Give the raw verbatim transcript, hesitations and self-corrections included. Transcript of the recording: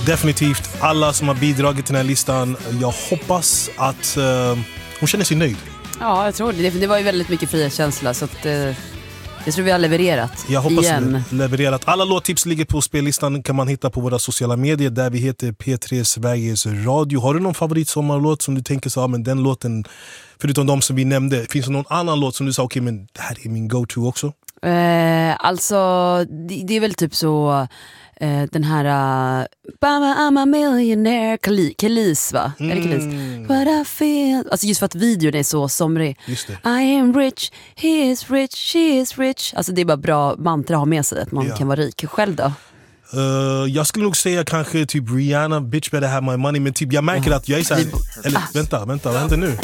definitivt alla som har bidragit till den här listan. Jag hoppas att uh, hon känner sig nöjd. Ja, jag tror det. Det var ju väldigt mycket frihetskänsla, så att... Uh... Jag tror vi har levererat. Jag hoppas igen. levererat. Alla låttips ligger på spellistan, kan man hitta på våra sociala medier där vi heter P tre Sveriges Radio. Har du någon favoritsommarlåt som du tänker så, ja, men den låten, förutom de som vi nämnde, finns det någon annan låt som du sa, okej, okay, men det här är min go-to också? Eh, alltså, det, det är väl typ så... Uh, den här uh, Bama, I'm a millionaire Kali, Kelis va? Mm. Eller Kelis. What I feel. Alltså just för att videon är så somrig. Just det. I am rich, he is rich, she is rich. Alltså det är bara bra mantra att ha med sig, att man ja. kan vara rik. Själv då? Uh, jag skulle nog säga kanske typ Rihanna, Bitch Better Have My Money. Men typ jag märker ja. att jag är såhär, eller ah. vänta, vänta, vad händer nu?